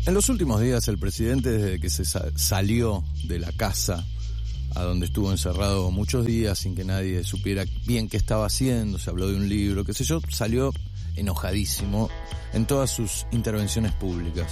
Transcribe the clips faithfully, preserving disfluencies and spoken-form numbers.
En los últimos días el presidente, desde que se sa- salió de la casa a donde estuvo encerrado muchos días sin que nadie supiera bien qué estaba haciendo, se habló de un libro, qué sé yo, salió enojadísimo en todas sus intervenciones públicas.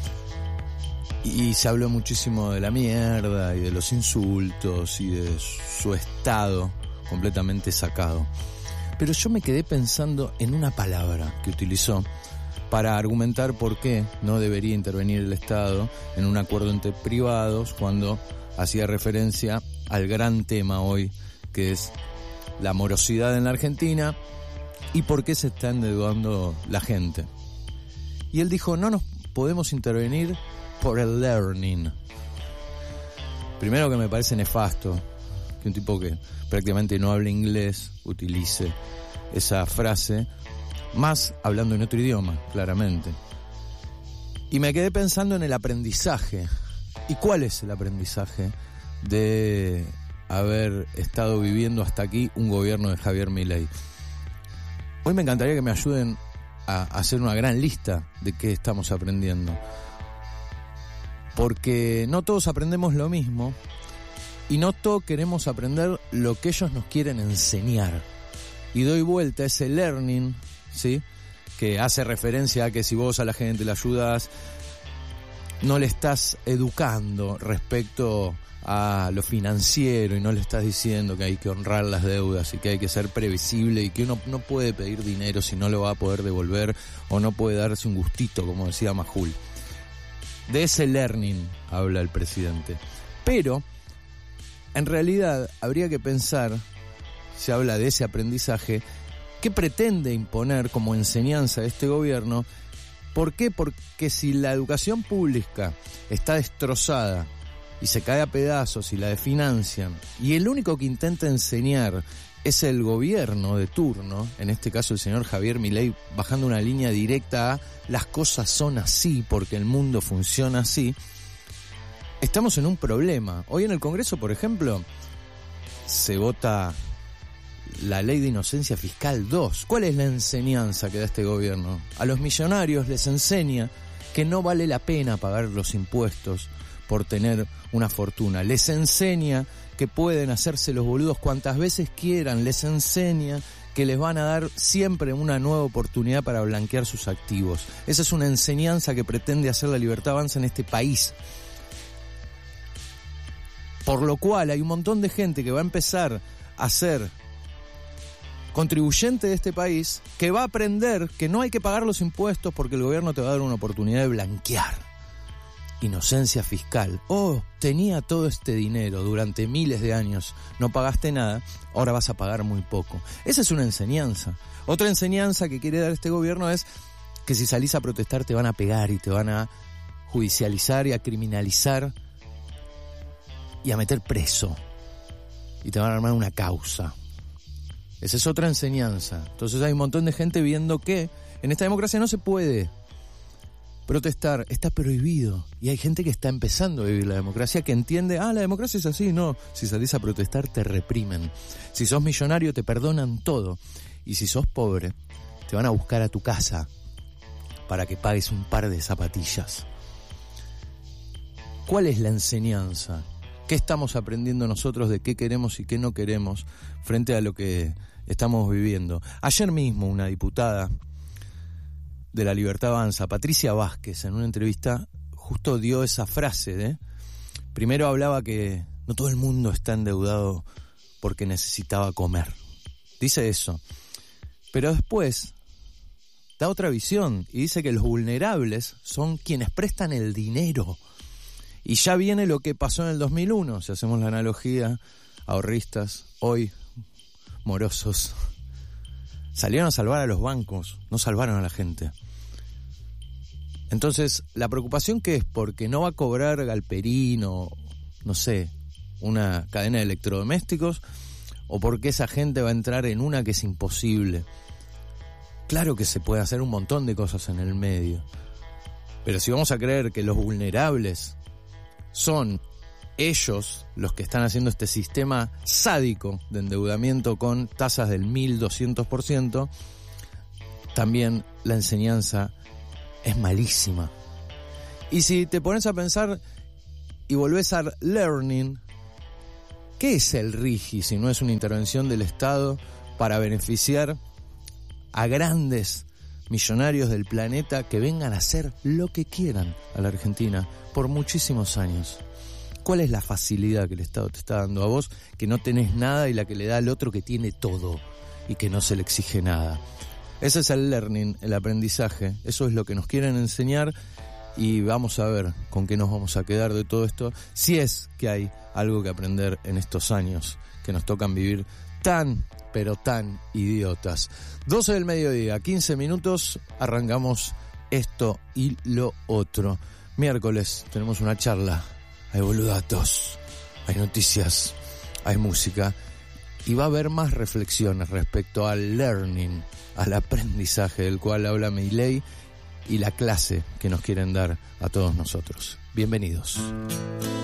Y se habló muchísimo de la mierda y de los insultos y de su estado completamente sacado. Pero yo me quedé pensando en una palabra que utilizó para argumentar por qué no debería intervenir el Estado en un acuerdo entre privados cuando hacía referencia al gran tema hoy, que es la morosidad en la Argentina y por qué se está endeudando la gente. Y él dijo, no nos podemos intervenir por el learning. Primero, que me parece nefasto que un tipo que prácticamente no habla inglés utilice esa frase, más hablando en otro idioma, claramente. Y me quedé pensando en el aprendizaje. ¿Y cuál es el aprendizaje de haber estado viviendo hasta aquí un gobierno de Javier Milei? Hoy me encantaría que me ayuden a hacer una gran lista de qué estamos aprendiendo. Porque no todos aprendemos lo mismo y no todos queremos aprender lo que ellos nos quieren enseñar. Y doy vuelta a ese learning, ¿sí?, que hace referencia a que si vos a la gente le ayudas, no le estás educando respecto a lo financiero y no le estás diciendo que hay que honrar las deudas y que hay que ser previsible y que uno no puede pedir dinero si no lo va a poder devolver o no puede darse un gustito, como decía Majul. De ese learning habla el presidente. Pero, en realidad, habría que pensar, se habla de ese aprendizaje, ¿qué pretende imponer como enseñanza de este gobierno? ¿Por qué? Porque si la educación pública está destrozada y se cae a pedazos y la desfinancian, y el único que intenta enseñar es el gobierno de turno, en este caso el señor Javier Milei, bajando una línea directa a las cosas son así porque el mundo funciona así, estamos en un problema. Hoy en el Congreso, por ejemplo, se vota la ley de inocencia fiscal dos. ¿Cuál es la enseñanza que da este gobierno? A los millonarios les enseña que no vale la pena pagar los impuestos por tener una fortuna. Les enseña que pueden hacerse los boludos cuantas veces quieran. Les enseña que les van a dar siempre una nueva oportunidad para blanquear sus activos. Esa es una enseñanza que pretende hacer la Libertad Avanza en este país. Por lo cual hay un montón de gente que va a empezar a ser contribuyente de este país, que va a aprender que no hay que pagar los impuestos porque el gobierno te va a dar una oportunidad de blanquear. Inocencia fiscal. Oh, tenía todo este dinero durante miles de años, no pagaste nada, ahora vas a pagar muy poco. Esa es una enseñanza. Otra enseñanza que quiere dar este gobierno es que si salís a protestar te van a pegar y te van a judicializar y a criminalizar y a meter preso y te van a armar una causa. Esa es otra enseñanza. Entonces hay un montón de gente viendo que en esta democracia no se puede protestar, está prohibido. Y hay gente que está empezando a vivir la democracia, que entiende, ah, la democracia es así. No, si salís a protestar te reprimen. Si sos millonario te perdonan todo. Y si sos pobre, te van a buscar a tu casa para que pagues un par de zapatillas. ¿Cuál es la enseñanza? ¿Qué estamos aprendiendo nosotros de qué queremos y qué no queremos frente a lo que estamos viviendo? Ayer mismo una diputada de la Libertad Avanza, Patricia Vázquez, en una entrevista justo dio esa frase de, primero hablaba que no todo el mundo está endeudado porque necesitaba comer. Dice eso. Pero después da otra visión y dice que los vulnerables son quienes prestan el dinero. Y ya viene lo que pasó en el dos mil uno, si hacemos la analogía, ahorristas, hoy morosos, salieron a salvar a los bancos, no salvaron a la gente. Entonces, la preocupación que es porque no va a cobrar Galperín o, no sé, una cadena de electrodomésticos, o porque esa gente va a entrar en una que es imposible. Claro que se puede hacer un montón de cosas en el medio, pero si vamos a creer que los vulnerables son ellos los que están haciendo este sistema sádico de endeudamiento con tasas del mil doscientos por ciento, también la enseñanza es malísima. Y si te pones a pensar y volvés al learning, ¿qué es el RIGI si no es una intervención del Estado para beneficiar a grandes millonarios del planeta que vengan a hacer lo que quieran a la Argentina por muchísimos años? ¿Cuál es la facilidad que el Estado te está dando a vos, que no tenés nada, y la que le da al otro que tiene todo y que no se le exige nada? Ese es el learning, el aprendizaje. Eso es lo que nos quieren enseñar, y vamos a ver con qué nos vamos a quedar de todo esto, si es que hay algo que aprender en estos años que nos tocan vivir tan, pero tan idiotas. doce del mediodía, quince minutos, arrancamos esto y lo otro. Miércoles tenemos una charla, hay boludatos, hay noticias, hay música, y va a haber más reflexiones respecto al learning, al aprendizaje del cual habla Milei y la clase que nos quieren dar a todos nosotros. Bienvenidos.